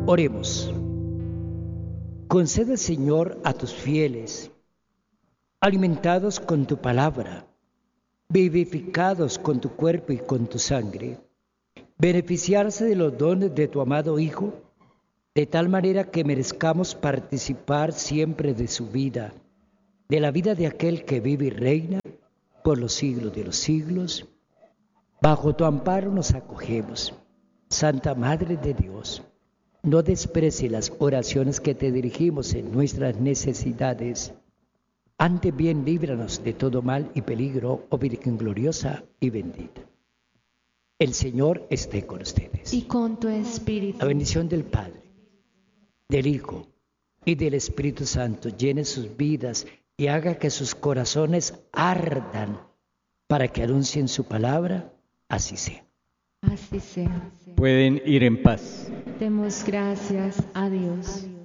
Oremos. Concede, Señor, a tus fieles, alimentados con tu palabra, vivificados con tu cuerpo y con tu sangre, beneficiarse de los dones de tu amado Hijo, de tal manera que merezcamos participar siempre de su vida, de la vida de aquel que vive y reina por los siglos de los siglos. Bajo tu amparo nos acogemos. Santa Madre de Dios, no desprecie las oraciones que te dirigimos en nuestras necesidades. Antes bien, líbranos de todo mal y peligro, oh Virgen gloriosa y bendita. El Señor esté con ustedes. Y con tu espíritu. La bendición del Padre, del Hijo y del Espíritu Santo llene sus vidas y haga que sus corazones ardan para que anuncien su palabra. Así sea. Así sea. Pueden ir en paz. Demos gracias a Dios.